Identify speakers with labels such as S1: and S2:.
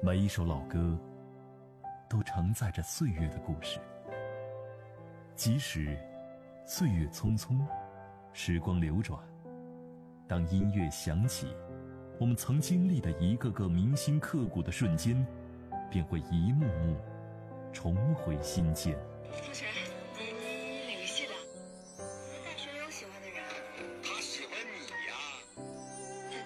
S1: 每一首老歌都承载着岁月的故事，即使岁月匆匆，时光流转，当音乐响起，我们曾经历的一个个铭心刻骨的瞬间，便会一幕幕重回心间。
S2: 主持人